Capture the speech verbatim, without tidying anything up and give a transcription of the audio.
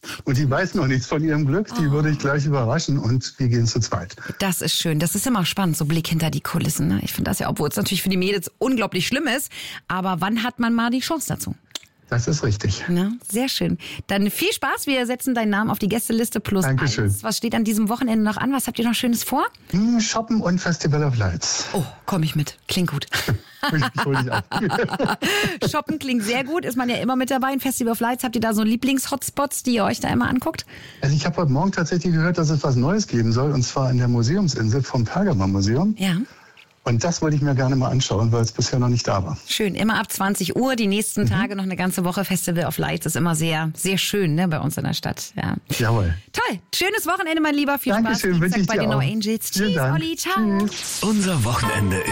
Und die weiß noch nichts von ihrem Glück. Die oh. würde ich gleich überraschen und wir gehen zu zweit. Das ist schön. Das ist immer spannend, so Blick hinter die Kulissen. Ne? Ich finde das ja, obwohl es natürlich für die Mädels unglaublich schlimm ist. Aber wann hat man mal die Chance dazu? Das ist richtig. Ja, sehr schön. Dann viel Spaß. Wir setzen deinen Namen auf die Gästeliste plus Dankeschön. eins. Was steht an diesem Wochenende noch an? Was habt ihr noch Schönes vor? Hm, Shoppen und Festival of Lights. Oh, komme ich mit. Klingt gut. Ich hol dich ab. Shoppen klingt sehr gut. Ist man ja immer mit dabei. Ein Festival of Lights. Habt ihr da so Lieblings-Hotspots, die ihr euch da immer anguckt? Also ich habe heute Morgen tatsächlich gehört, dass es was Neues geben soll. Und zwar in der Museumsinsel vom Pergamon-Museum. Ja. Und das wollte ich mir gerne mal anschauen, weil es bisher noch nicht da war. Schön, immer ab zwanzig Uhr, die nächsten mhm. Tage noch eine ganze Woche Festival of Lights. Ist immer sehr, sehr schön, ne, bei uns in der Stadt. Ja. Jawohl. Toll, schönes Wochenende, mein Lieber. Viel Dankeschön, Spaß wünsche ich bei dir den No auch. Angels. Tschüss, Olli, ciao. Tschüss. Unser Wochenende